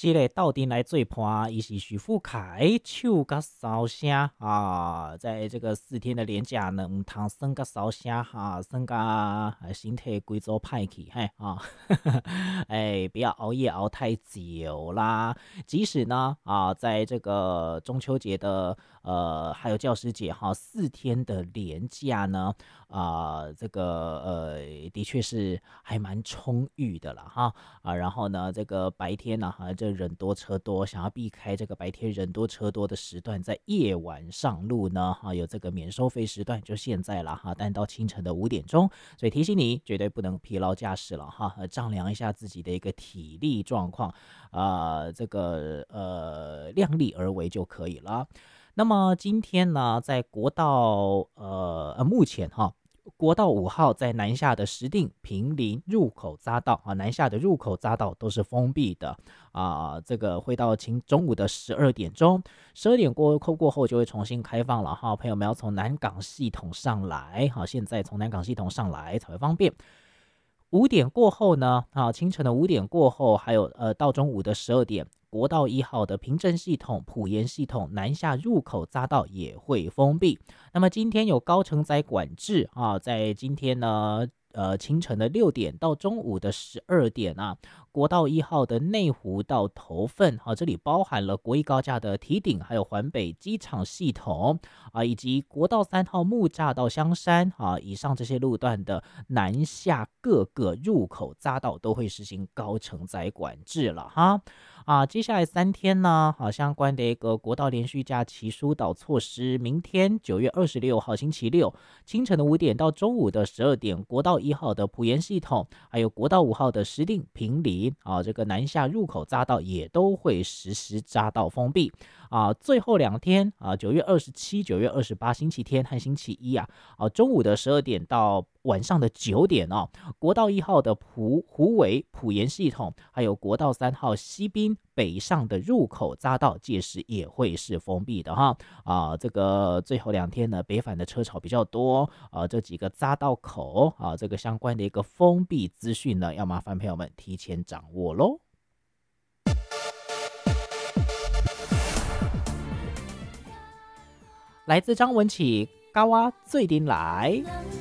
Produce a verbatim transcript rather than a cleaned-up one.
是嘞，斗阵来做伴，伊是徐富凯，手甲烧声啊，在这个四天的连假呢，唔通酸甲烧声哈，酸甲身体规组歹去嘿啊，哎，不要熬夜熬太久啦。即使呢啊，在这个中秋节的呃，还有教师节哈，四天的连假呢，啊、这个呃，的确是还蛮充裕的了哈。啊，然后呢，这个白天呢，哈，这人多车多，想要避开这个白天人多车多的时段，在夜晚上路呢，哈，有这个免收费时段，就现在了哈，但到清晨的五点钟，所以提醒你绝对不能疲劳驾驶了哈，呃丈量一下自己的一个体力状况，啊、这个呃量力而为就可以了。那么今天呢，在国道呃呃目前哈。国道五号在南下的石碇、平林入口匝道啊，南下的入口匝道都是封闭的啊。这个会到清中午的十二点钟，十二点过过后就会重新开放了哈。朋友们要从南港系统上来，好，现在从南港系统上来才会方便。五点过后呢，啊，清晨的五点过后，还有呃到中午的十二点，国道一号的平镇系统、埔盐系统南下入口匝道也会封闭。那么今天有高承载管制啊，在今天呢。呃，清晨的六点到中午的十二点啊，国道一号的内湖到头份，啊，这里包含了国一高架的堤顶，还有环北机场系统啊，以及国道三号木栅到香山啊，以上这些路段的南下各个入口匝道都会实行高承载管制了哈。啊，接下来三天呢，啊，相关的一个国道连续假期疏导措施，明天九月二十六号星期六清晨的五点到中午的十二点，国道一号的埔盐系统，还有国道五号的石碇、平林啊，这个南下入口匝道也都会实施匝道封闭啊。最后两天啊，九月二十七、九月二十八星期天和星期一啊，啊，中午的十二点到晚上的九点哦，国道一号的埔湖尾埔盐系统，还有国道三号西滨北上的入口匝道，届时也会是封闭的哈。啊，这个最后两天呢，北返的车潮比较多啊，这几个匝道口啊，这个相关的一个封闭资讯呢，要麻烦朋友们提前掌握喽。来自张文启，高啊最顶来。